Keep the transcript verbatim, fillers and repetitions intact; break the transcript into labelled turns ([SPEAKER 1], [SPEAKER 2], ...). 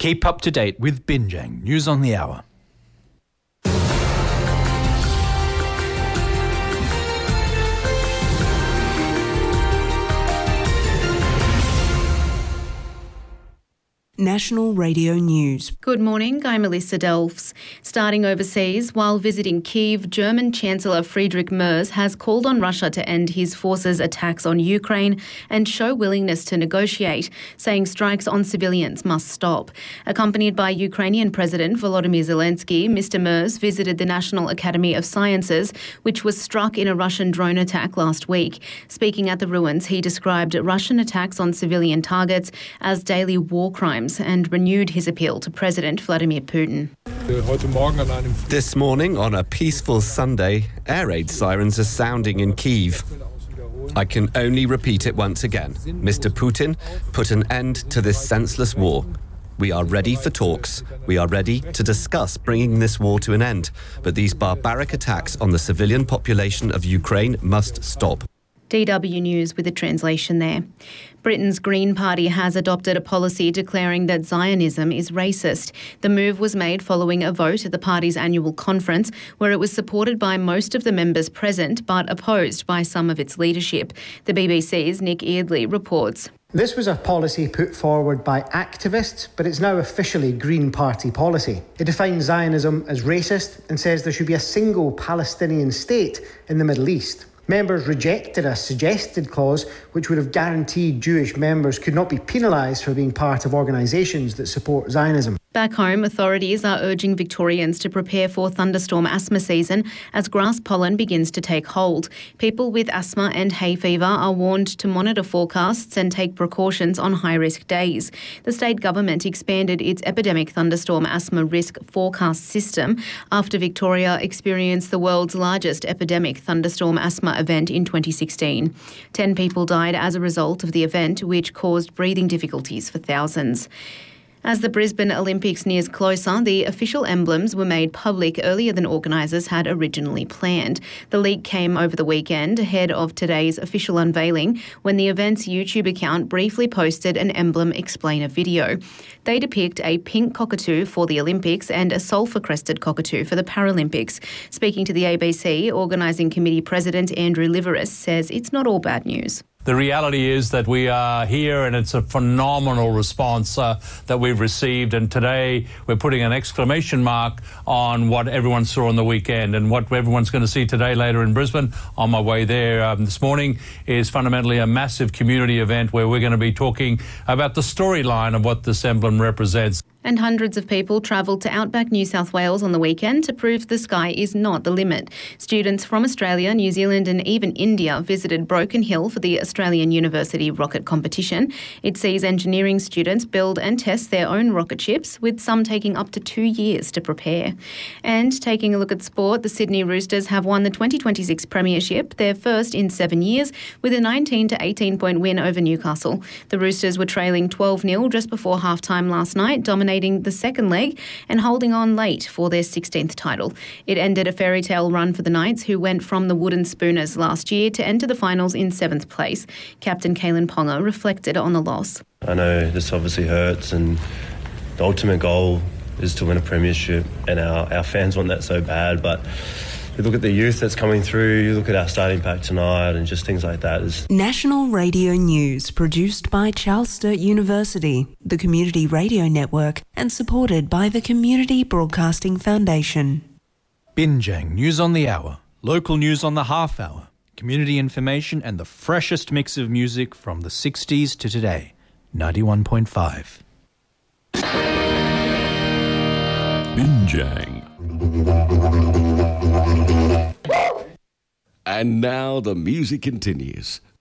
[SPEAKER 1] Keep up to date with Binjang News on the Hour.
[SPEAKER 2] National Radio News.
[SPEAKER 3] Good morning, I'm Melissa Delfs. Starting overseas, while visiting Kyiv, German Chancellor Friedrich Merz has called on Russia to end his forces' attacks on Ukraine and show willingness to negotiate, saying strikes on civilians must stop. Accompanied by Ukrainian President Volodymyr Zelensky, Mister Merz visited the National Academy of Sciences, which was struck in a Russian drone attack last week. Speaking at the ruins, he described Russian attacks on civilian targets as daily war crimes and renewed his appeal to President Vladimir Putin.
[SPEAKER 4] This morning, on a peaceful Sunday, air raid sirens are sounding in Kyiv. I can only repeat it once again. Mister Putin, put an end to this senseless war. We are ready for talks. We are ready to discuss bringing this war to an end. But these barbaric attacks on the civilian population of Ukraine must stop.
[SPEAKER 3] D W News with a translation there. Britain's Green Party has adopted a policy declaring that Zionism is racist. The move was made following a vote at the party's annual conference where it was supported by most of the members present but opposed by some of its leadership. The B B C's Nick Eardley reports.
[SPEAKER 5] This was a policy put forward by activists, but it's now officially Green Party policy. It defines Zionism as racist and says there should be a single Palestinian state in the Middle East. Members rejected a suggested clause which would have guaranteed Jewish members could not be penalised for being part of organisations that support Zionism.
[SPEAKER 3] Back home, authorities are urging Victorians to prepare for thunderstorm asthma season as grass pollen begins to take hold. People with asthma and hay fever are warned to monitor forecasts and take precautions on high-risk days. The state government expanded its epidemic thunderstorm asthma risk forecast system after Victoria experienced the world's largest epidemic thunderstorm asthma event in twenty sixteen. Ten people died as a result of the event, which caused breathing difficulties for thousands. As the Brisbane Olympics nears closer, the official emblems were made public earlier than organisers had originally planned. The leak came over the weekend ahead of today's official unveiling when the event's YouTube account briefly posted an emblem explainer video. They depict a pink cockatoo for the Olympics and a sulphur-crested cockatoo for the Paralympics. Speaking to the A B C, Organising Committee President Andrew Liveris says it's not all bad news.
[SPEAKER 6] The reality is that we are here and it's a phenomenal response uh, that we've received. And today we're putting an exclamation mark on what everyone saw on the weekend, and what everyone's going to see today later in Brisbane on my way there um, this morning is fundamentally a massive community event where we're going to be talking about the storyline of what this emblem represents.
[SPEAKER 3] And hundreds of people travelled to outback New South Wales on the weekend to prove the sky is not the limit. Students from Australia, New Zealand and even India visited Broken Hill for the Australian University Rocket Competition. It sees engineering students build and test their own rocket ships, with some taking up to two years to prepare. And taking a look at sport, the Sydney Roosters have won the twenty twenty-six Premiership, their first in seven years, with a nineteen to eighteen point win over Newcastle. The Roosters were trailing twelve nil just before half-time last night, dominating the second leg and holding on late for their sixteenth title. It ended a fairy tale run for the Knights, who went from the Wooden Spooners last year to enter the finals in seventh place. Captain Kalen Ponga reflected on the loss.
[SPEAKER 7] I know this obviously hurts, and the ultimate goal is to win a premiership, and our, our fans want that so bad, but you look at the youth that's coming through, you look at our starting pack tonight and just things like that. It's
[SPEAKER 2] National Radio News, produced by Charles Sturt University, the Community Radio Network, and supported by the Community Broadcasting Foundation.
[SPEAKER 1] Binjang News on the Hour, local news on the half hour, community information and the freshest mix of music from the sixties to today. ninety-one point five.
[SPEAKER 8] Binjang. And now the music continues